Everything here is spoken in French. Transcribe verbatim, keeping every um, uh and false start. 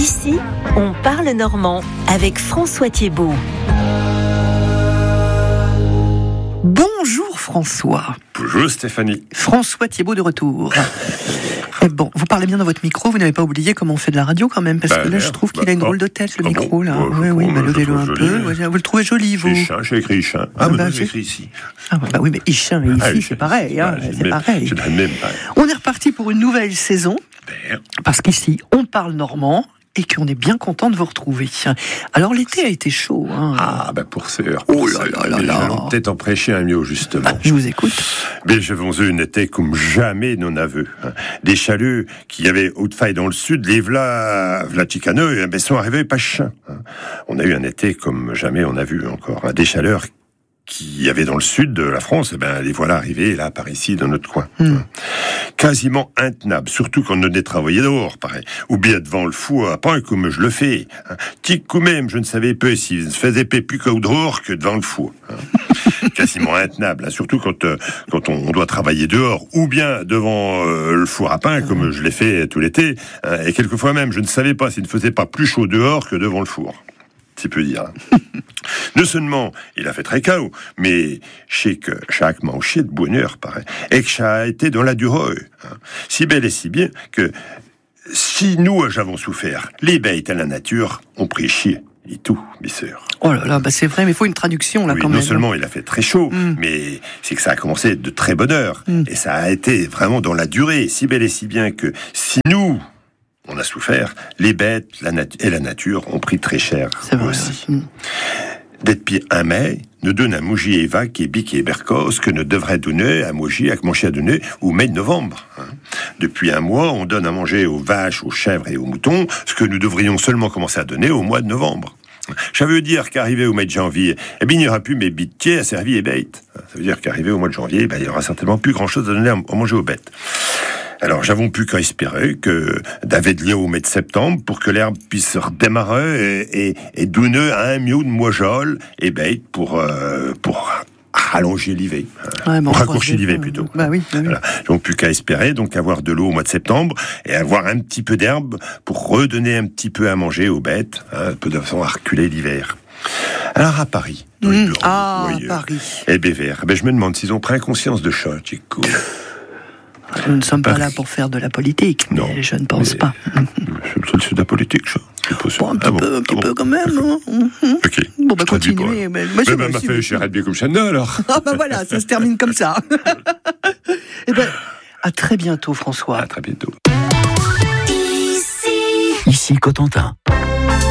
Ici, on parle normand avec François Thiébaut. Bonjour François. Bonjour Stéphanie. François Thiébaut de retour. Et bon, vous parlez bien dans votre micro, vous n'avez pas oublié comment on fait de la radio quand même, parce bah, que là je trouve qu'il bah, a une oh, drôle de tête le ah micro bon, là. bah, oui, oui, bah, levez-le un joli. peu. Vous le trouvez joli vous? Chien, j'ai écrit chien. Ah, Ah, mais bah, j'ai écrit ici. Ah bah oui, mais Ichin et ici Ah, c'est pareil, hein, j'ai c'est même, pareil. j'ai la même pareil. On est reparti pour une nouvelle saison, Ben, parce qu'ici on parle normand. Et qu'on est bien content de vous retrouver. Alors l'été a été chaud. Hein. Ah, ben pour sûr. Oh là là là là. Nous allons peut-être en prêcher un mieux, justement. Je vous écoute. Mais je vous eu un été comme jamais n'en a vu. Des chaluts qui avaient haute faille dans le sud, les v'là, v'là Chicaneux, ben, sont arrivés pas chien. On a eu un été comme jamais on a vu encore. Des chaleurs qu'il y avait dans le sud de la France, eh ben, les voilà arrivés là, par ici, dans notre coin. Mm. Quasiment intenable, surtout quand on venait travailler dehors, pareil. Ou bien devant le four à pain, comme je le fais. Tic, quand même, je ne savais pas s'il se faisait plus qu'au dehors que devant le four. Quasiment intenable, hein, surtout quand, euh, quand on, on doit travailler dehors, ou bien devant euh, le four à pain, comme je l'ai fait tout l'été. Hein, et quelquefois même, je ne savais pas s'il ne faisait pas plus chaud dehors que devant le four. Tu peux dire. Non seulement il a fait très chaud, mais je sais que chaque manchier de bonheur, pareil, et que ça a été dans la durée. Hein. Si bel et si bien que si nous avons souffert, les bêtes à la nature ont pris chier. Et tout, mes sœurs. Oh là là, bah c'est vrai, mais il faut une traduction là oui, quand non même. Non seulement il a fait très chaud, mm. mais c'est que ça a commencé de très bonne heure. Mm. Et ça a été vraiment dans la durée, si bel et si bien que si nous, on a souffert, les bêtes la nat- et la nature ont pris très cher c'est vrai, aussi. Mm. Depuis un mai, nous donne à Mouji et Eva, qui est Bic et Bercos, que nous devrait donner à Mouji, à Mouji à donner, au mai de novembre. Hein. Depuis un mois, on donne à manger aux vaches, aux chèvres et aux moutons, ce que nous devrions seulement commencer à donner au mois de novembre. Ça veut dire qu'arrivé au mois de janvier, eh bien, il n'y aura plus mes bitiers asservis et bêtes. Ça veut dire qu'arrivé au mois de janvier, ben, il n'y aura certainement plus grand-chose à donner à manger aux bêtes. Alors, j'avons pu qu'espérer que David lien au mois de septembre pour que l'herbe puisse redémarrer et, et, et donner un mieux de moijol et bête pour, euh, pour rallonger l'hiver. Ouais, bon, pour raccourcir l'hiver plutôt. Bah oui, bah oui. Voilà. J'avons plus qu'à espérer donc avoir de l'eau au mois de septembre et avoir un petit peu d'herbe pour redonner un petit peu à manger aux bêtes, hein, un peu de façon à reculer l'hiver. Alors à Paris, dans les mmh. bureaux, ah, voyeux, Paris. et Bévert, ben, je me demande s'ils ont pris conscience de ça, Chico. Nous ne sommes Paris. pas là pour faire de la politique, mais non, je ne pense mais, pas. C'est de la politique, ça. Bon, un petit, ah bon, peu, un petit ah peu bon. quand même. Hein. Ok. Bon, bah continuez. Mais, mais, mais ben, m'a fait j'arrête bien comme ça. Non, alors. Ah bah voilà, ça se termine comme ça. Et ben, à très bientôt, François. À très bientôt. Ici, Ici Cotentin.